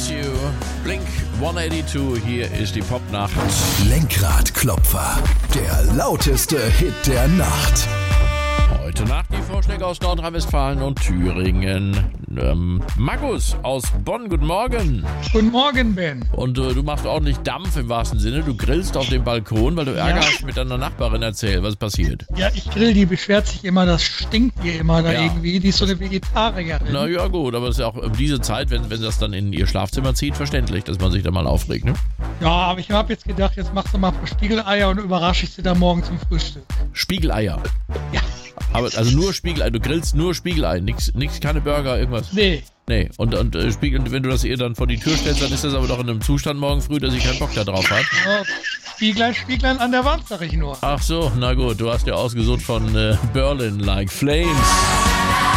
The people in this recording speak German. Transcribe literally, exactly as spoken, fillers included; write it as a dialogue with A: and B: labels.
A: Miss You. Blink hundertzweiundachtzig, hier ist die Popnacht.
B: Lenkradklopfer, der lauteste Hit der Nacht.
A: Heute Nacht die Vorschläge aus Nordrhein-Westfalen und Thüringen. Ähm, Markus aus Bonn, guten Morgen.
C: Guten Morgen, Ben.
A: Und äh, du machst ordentlich Dampf im wahrsten Sinne. Du grillst auf dem Balkon, weil du Ärger
C: Ja.
A: hast mit deiner Nachbarin. Erzähl, was ist passiert?
C: Ja, ich grill, die beschwert sich immer, das stinkt ihr immer da
A: Ja.
C: irgendwie. Die ist so eine Vegetarierin.
A: Na ja, gut, aber es ist ja auch um diese Zeit, wenn, wenn das dann in ihr Schlafzimmer zieht, verständlich, dass man sich da mal aufregt, ne?
C: Ja, aber ich habe jetzt gedacht, jetzt machst du mal ein paar Spiegeleier und überrasche ich sie dann morgen zum Frühstück.
A: Spiegeleier.
C: Ja.
A: Aber also nur Spiegelei, du grillst nur Spiegelei, nix, nix, keine Burger, irgendwas.
C: Nee.
A: Nee, und, und äh, Spiegel, wenn du das ihr dann vor die Tür stellst, dann ist das aber doch in einem Zustand morgen früh, dass sie keinen Bock da drauf hat.
C: Ja, Spieglein, Spieglein an der Wand, sag ich nur.
A: Ach so, na gut, du hast ja ausgesucht von äh, Berlin Like Flames.